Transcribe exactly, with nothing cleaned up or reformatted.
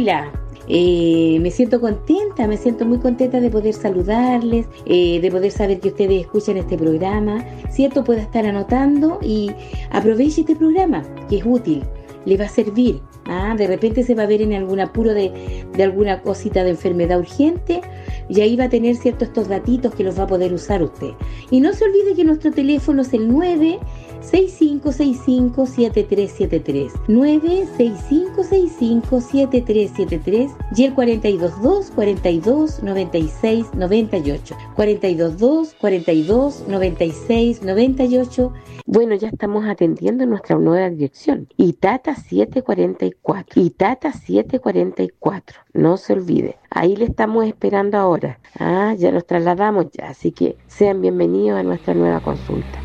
Hola. Eh, me siento contenta, me siento muy contenta de poder saludarles, eh, de poder saber que ustedes escuchan este programa, ¿cierto? Pueda estar anotando y aproveche este programa, que es útil, le va a servir. ¿Ah? De repente se va a ver en algún apuro de, de alguna cosita de enfermedad urgente y ahí va a tener, ¿cierto?, estos datitos que los va a poder usar usted. Y no se olvide que nuestro teléfono es el nueve seis cinco seis cinco siete tres siete tres, nueve seis cinco seis cinco siete tres siete tres y el cuatro dos dos, cuatro dos, nueve seis nueve ocho, cuatro dos dos, cuatro dos, nueve seis nueve ocho. Bueno, ya estamos atendiendo en nuestra nueva dirección, Itata setecientos cuarenta y cuatro, Itata setecientos cuarenta y cuatro, no se olvide, ahí le estamos esperando ahora. Ah, ya nos trasladamos ya, así que sean bienvenidos a nuestra nueva consulta.